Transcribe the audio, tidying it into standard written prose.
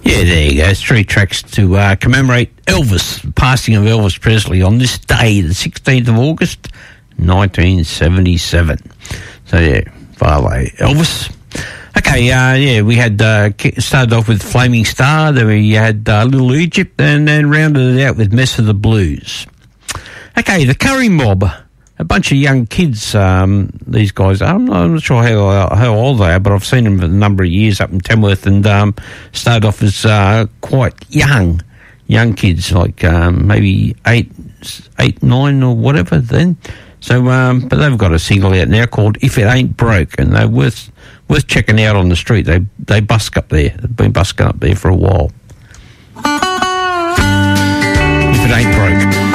Yeah, there you go. 3 tracks to commemorate Elvis, the passing of Elvis Presley on this day, the 16th of August, 1977. So, yeah, Farley, Elvis. Okay, we had started off with Flaming Star, then we had Little Egypt, and then rounded it out with Mess of the Blues. Okay, the Curry Mob. A bunch of young kids, these guys. I'm not sure how old they are, but I've seen them for a number of years up in Tamworth, and started off as quite young kids, like maybe 8, 9 or whatever then. So, but they've got a single out now called If It Ain't Broke, and they're worth checking out on the street. They busk up there. They've been busking up there for a while. If It Ain't Broke.